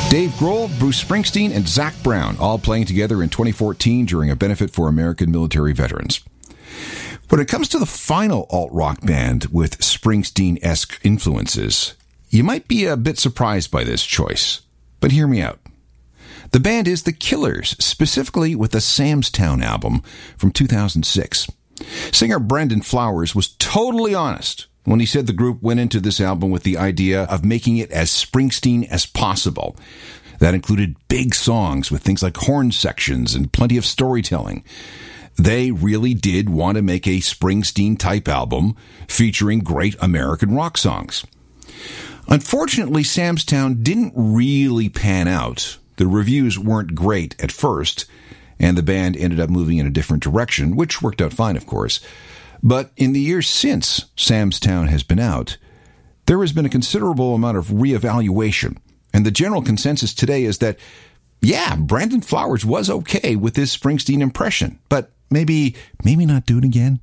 Dave Grohl, Bruce Springsteen, and Zac Brown all playing together in 2014 during a benefit for American military veterans. When it comes to the final alt-rock band with Springsteen-esque influences, you might be a bit surprised by this choice, but hear me out. The band is The Killers, specifically with the Sam's Town album from 2006. Singer Brandon Flowers was totally honest when he said the group went into this album with the idea of making it as Springsteen as possible. That included big songs with things like horn sections and plenty of storytelling. They really did want to make a Springsteen-type album featuring great American rock songs. Unfortunately, Sam's Town didn't really pan out. The reviews weren't great at first, and the band ended up moving in a different direction, which worked out fine, of course. But in the years since Sam's Town has been out, there has been a considerable amount of reevaluation, and the general consensus today is that, yeah, Brandon Flowers was okay with his Springsteen impression, but maybe not do it again.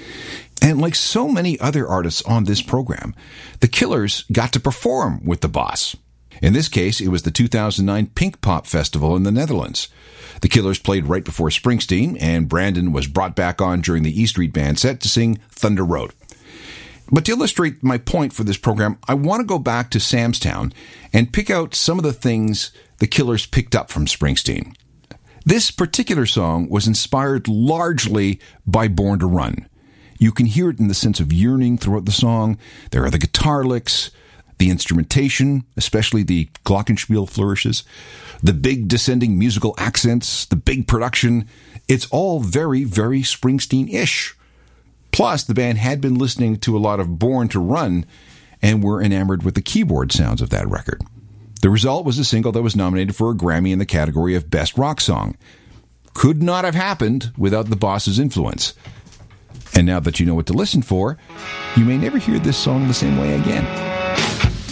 And like so many other artists on this program, the Killers got to perform with the boss. In this case, it was the 2009 Pink Pop Festival in the Netherlands. The Killers played right before Springsteen, and Brandon was brought back on during the E Street Band set to sing Thunder Road. But to illustrate my point for this program, I want to go back to Sam's Town and pick out some of the things the Killers picked up from Springsteen. This particular song was inspired largely by Born to Run. You can hear it in the sense of yearning throughout the song. There are the guitar licks, the instrumentation, especially the glockenspiel flourishes, the big descending musical accents, the big production. It's all very, very Springsteen-ish. Plus, the band had been listening to a lot of Born to Run and were enamored with the keyboard sounds of that record. The result was a single that was nominated for a Grammy in the category of Best Rock Song. Could not have happened without the boss's influence. And now that you know what to listen for, you may never hear this song the same way again.